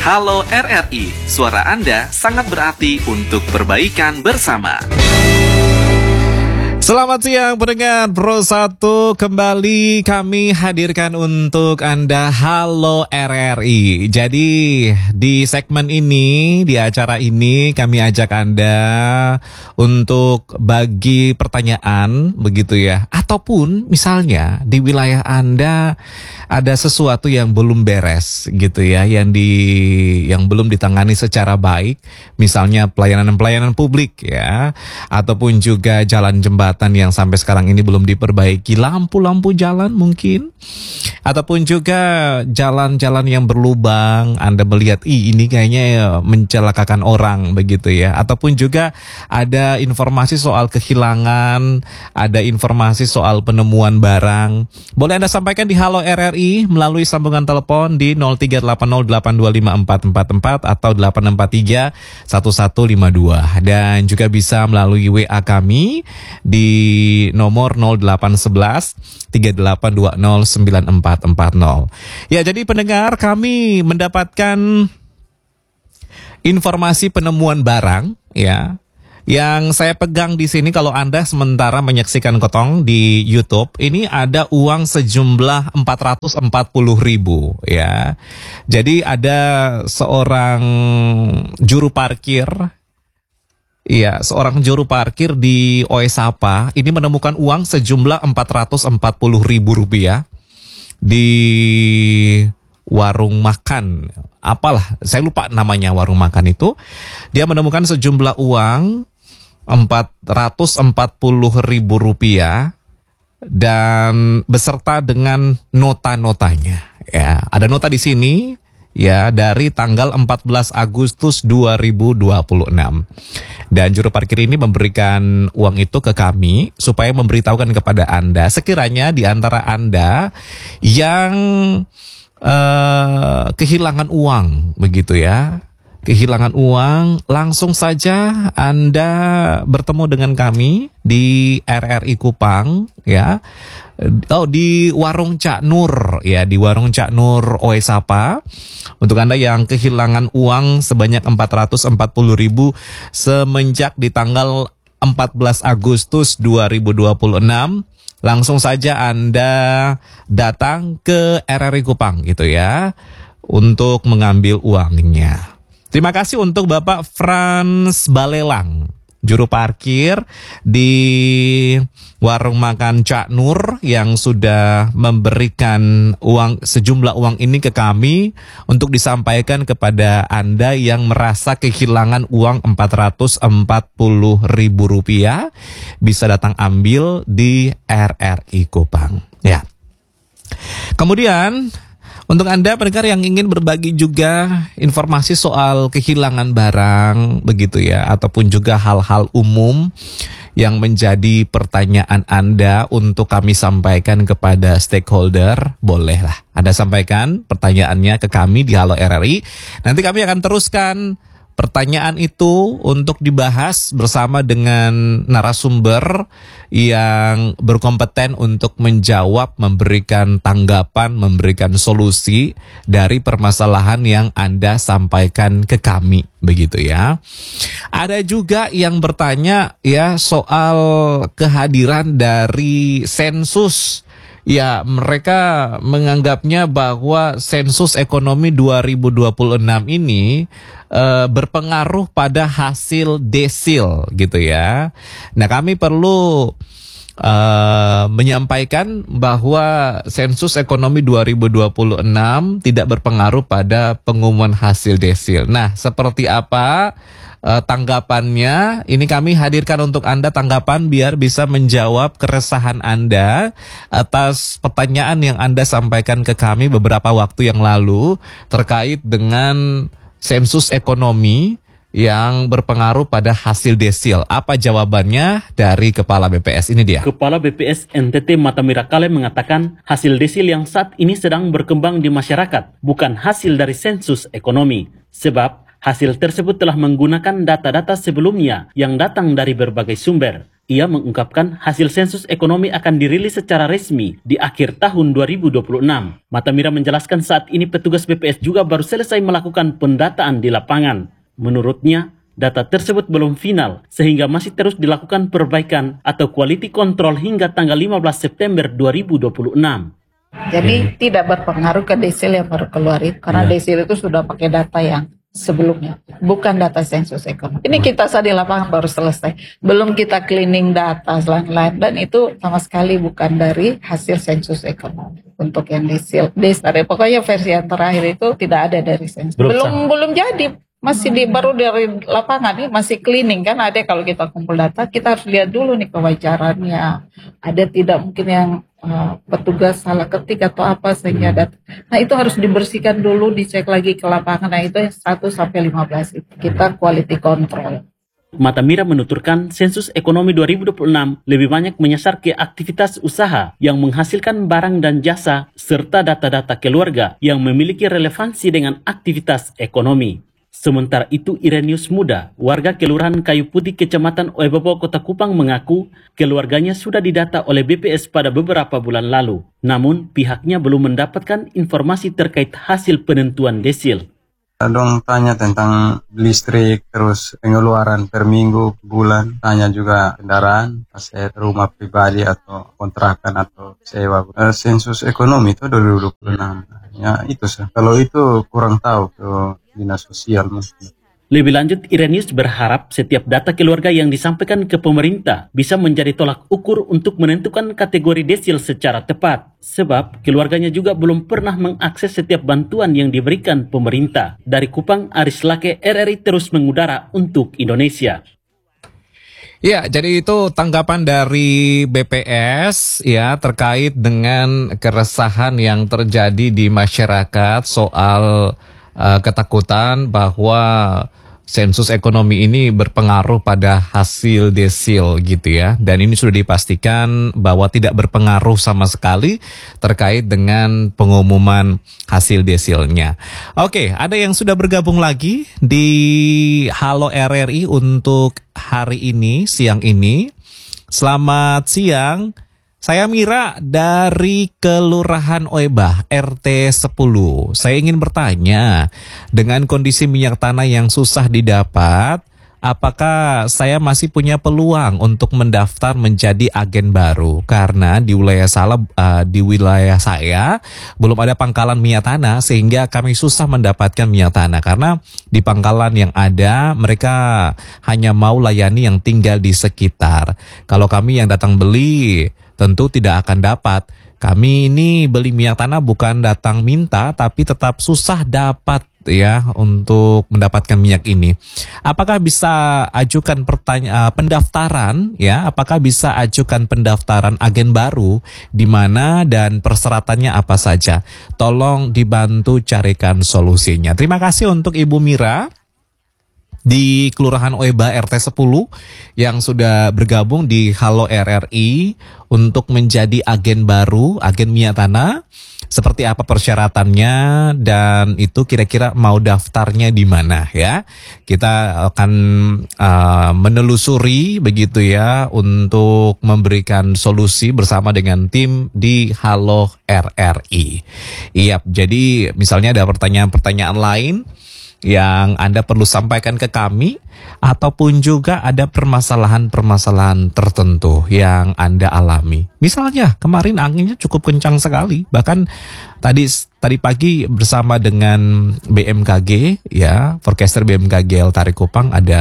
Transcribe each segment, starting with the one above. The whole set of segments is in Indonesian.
Halo RRI, suara Anda sangat berarti untuk perbaikan bersama. Selamat siang pendengar Pro 1, kembali kami hadirkan untuk Anda Halo RRI. Jadi di segmen ini, di acara ini kami ajak Anda untuk bagi pertanyaan begitu ya. Ataupun misalnya di wilayah Anda ada sesuatu yang belum beres gitu ya, yang belum ditangani secara baik, misalnya pelayanan publik ya, ataupun juga jalan jembatan yang sampai sekarang ini belum diperbaiki, lampu-lampu jalan mungkin, ataupun juga jalan-jalan yang berlubang, Anda melihat ini kayaknya mencelakakan orang begitu ya, ataupun juga ada informasi soal kehilangan, ada informasi soal penemuan barang, boleh Anda sampaikan di Halo RRI melalui sambungan telepon di 0380825444 atau 8631152, dan juga bisa melalui WA kami di nomor 0811 38209440. Ya, jadi pendengar, kami mendapatkan informasi penemuan barang ya, yang saya pegang di sini. Kalau Anda sementara menyaksikan Kotong di YouTube, ini ada uang sejumlah 440.000 ya. Jadi ada seorang juru parkir, iya, seorang juru parkir di Oesapa ini menemukan uang sejumlah 440.000 rupiah di warung makan. Apalah, saya lupa namanya warung makan itu. Dia menemukan sejumlah uang 440.000 rupiah dan beserta dengan nota-notanya. Ya, ada nota di sini. Ya, dari tanggal 14 Agustus 2026. Dan juru parkir ini memberikan uang itu ke kami supaya memberitahukan kepada Anda, sekiranya di antara Anda yang kehilangan uang begitu ya, kehilangan uang, langsung saja Anda bertemu dengan kami di RRI Kupang ya. Di Warung Cak Nur ya, di Warung Cak Nur Oesapa. Untuk Anda yang kehilangan uang sebanyak 440.000 semenjak di tanggal 14 Agustus 2026, langsung saja Anda datang ke RRI Kupang gitu ya, untuk mengambil uangnya. Terima kasih untuk Bapak Frans Balelang, juru parkir di warung makan Cak Nur, yang sudah memberikan sejumlah uang ini ke kami untuk disampaikan kepada Anda yang merasa kehilangan uang 440.000 rupiah. Bisa datang ambil di RRI Kupang ya. Kemudian untuk Anda pendengar yang ingin berbagi juga informasi soal kehilangan barang begitu ya, ataupun juga hal-hal umum yang menjadi pertanyaan Anda untuk kami sampaikan kepada stakeholder, bolehlah Anda sampaikan pertanyaannya ke kami di Halo RRI. Nanti kami akan teruskan pertanyaan itu untuk dibahas bersama dengan narasumber yang berkompeten untuk menjawab, memberikan tanggapan, memberikan solusi dari permasalahan yang Anda sampaikan ke kami, begitu ya. Ada juga yang bertanya ya soal kehadiran dari sensus. Ya, mereka menganggapnya bahwa sensus ekonomi 2026 ini berpengaruh pada hasil desil gitu ya. Nah, kami perlu menyampaikan bahwa sensus ekonomi 2026 tidak berpengaruh pada pengumuman hasil desil. Nah, seperti apa tanggapannya? Ini kami hadirkan untuk Anda tanggapan biar bisa menjawab keresahan Anda atas pertanyaan yang Anda sampaikan ke kami beberapa waktu yang lalu terkait dengan sensus ekonomi yang berpengaruh pada hasil desil. Apa jawabannya dari Kepala BPS? Ini dia. Kepala BPS NTT Mata Mirakale mengatakan hasil desil yang saat ini sedang berkembang di masyarakat bukan hasil dari sensus ekonomi. Sebab hasil tersebut telah menggunakan data-data sebelumnya yang datang dari berbagai sumber. Ia mengungkapkan hasil sensus ekonomi akan dirilis secara resmi di akhir tahun 2026. Matamira menjelaskan saat ini petugas BPS juga baru selesai melakukan pendataan di lapangan. Menurutnya, data tersebut belum final sehingga masih terus dilakukan perbaikan atau quality control hingga tanggal 15 September 2026. Jadi tidak berpengaruh ke desil yang baru keluar itu, karena desil itu sudah pakai data yang sebelumnya, bukan data sensus ekonomi. Ini kita saat di lapangan baru selesai, belum kita cleaning data lain-lain, dan itu sama sekali bukan dari hasil sensus ekonomi. Untuk yang desil, pokoknya versi yang terakhir itu tidak ada dari sensus. Belum jadi. Masih baru dari lapangan nih, masih cleaning kan. Ada kalau kita kumpul data, kita harus lihat dulu nih kewajarannya. Ada tidak mungkin yang petugas salah ketik atau apa sehingga data. Nah itu harus dibersihkan dulu, dicek lagi ke lapangan. Nah itu 1 sampai 15 itu kita quality control. Matamira menuturkan sensus ekonomi 2026 lebih banyak menyasar ke aktivitas usaha yang menghasilkan barang dan jasa serta data-data keluarga yang memiliki relevansi dengan aktivitas ekonomi. Sementara itu, Irenius Muda, warga Kelurahan Kayu Putih, Kecamatan Oebobo, Kota Kupang mengaku keluarganya sudah didata oleh BPS pada beberapa bulan lalu. Namun, pihaknya belum mendapatkan informasi terkait hasil penentuan desil. Dong tanya tentang listrik, terus pengeluaran per minggu, bulan. Tanya juga kendaraan, aset rumah pribadi atau kontrakan atau sewa. Sensus ekonomi itu 2026. Ya itu sih. Kalau itu kurang tahu ke dinas sosial mungkin. Lebih lanjut, Irenius berharap setiap data keluarga yang disampaikan ke pemerintah bisa menjadi tolak ukur untuk menentukan kategori desil secara tepat. Sebab keluarganya juga belum pernah mengakses setiap bantuan yang diberikan pemerintah. Dari Kupang, Aris Lake, RRI terus mengudara untuk Indonesia. Ya, jadi itu tanggapan dari BPS ya terkait dengan keresahan yang terjadi di masyarakat soal ketakutan bahwa sensus ekonomi ini berpengaruh pada hasil desil gitu ya. Dan ini sudah dipastikan bahwa tidak berpengaruh sama sekali terkait dengan pengumuman hasil desilnya. Oke, ada yang sudah bergabung lagi di Halo RRI untuk hari ini, siang ini. Selamat siang. Saya Mira dari Kelurahan Oebah, RT 10. Saya ingin bertanya, dengan kondisi minyak tanah yang susah didapat, apakah saya masih punya peluang untuk mendaftar menjadi agen baru? Karena di wilayah saya belum ada pangkalan minyak tanah sehingga kami susah mendapatkan minyak tanah. Karena di pangkalan yang ada mereka hanya mau layani yang tinggal di sekitar. Kalau kami yang datang beli tentu tidak akan dapat. Kami ini beli minyak tanah bukan datang minta, tapi tetap susah dapat ya untuk mendapatkan minyak ini. Apakah bisa ajukan pendaftaran ya? Apakah bisa ajukan pendaftaran agen baru di mana dan persyaratannya apa saja? Tolong dibantu carikan solusinya. Terima kasih untuk Ibu Mira di Kelurahan Oebah RT 10 yang sudah bergabung di Halo RRI untuk menjadi agen baru, agen minyak tanah. Seperti apa persyaratannya dan itu kira-kira mau daftarnya di mana ya. Kita akan menelusuri begitu ya untuk memberikan solusi bersama dengan tim di Halo RRI. Iya, jadi misalnya ada pertanyaan-pertanyaan lain yang Anda perlu sampaikan ke kami, ataupun juga ada permasalahan-permasalahan tertentu yang Anda alami. Misalnya kemarin anginnya cukup kencang sekali, bahkan tadi pagi bersama dengan BMKG ya, forecaster BMKG Tarik Kupang ada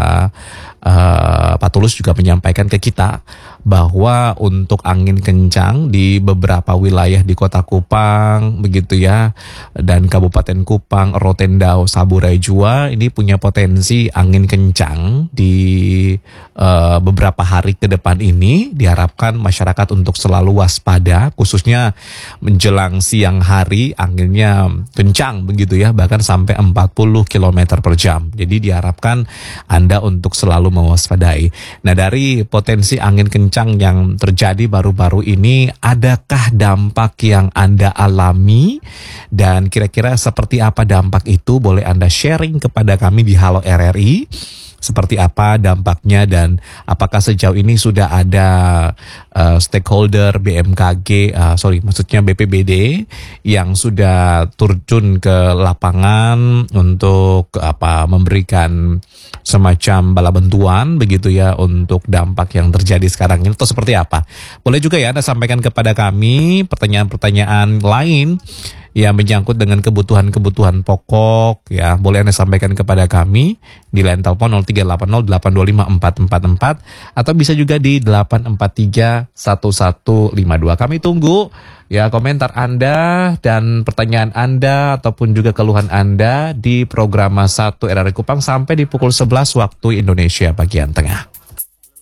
Pak Tulus juga menyampaikan ke kita bahwa untuk angin kencang di beberapa wilayah di Kota Kupang begitu ya, dan Kabupaten Kupang, Rotendao, Saburai Jua ini punya potensi angin kencang di beberapa hari ke depan ini. Diharapkan masyarakat untuk selalu waspada, khususnya menjelang siang hari anginnya kencang begitu ya, bahkan sampai 40 km per jam. Jadi diharapkan Anda untuk selalu mewaspadai. Nah, dari potensi angin kencang yang terjadi baru-baru ini, adakah dampak yang Anda alami? Dan kira-kira seperti apa dampak itu? Boleh Anda sharing kepada kami di Halo RRI seperti apa dampaknya dan apakah sejauh ini sudah ada stakeholder BMKG, maksudnya BPBD yang sudah terjun ke lapangan untuk memberikan semacam bala bantuan begitu ya untuk dampak yang terjadi sekarang ini, atau seperti apa? Boleh juga ya Anda sampaikan kepada kami pertanyaan-pertanyaan lain yang menyangkut dengan kebutuhan-kebutuhan pokok ya, boleh Anda sampaikan kepada kami di line telepon 0380825444 atau bisa juga di 8431152. Kami tunggu ya komentar Anda dan pertanyaan Anda ataupun juga keluhan Anda di program 1 RRI Kupang sampai di pukul 11 waktu Indonesia bagian tengah.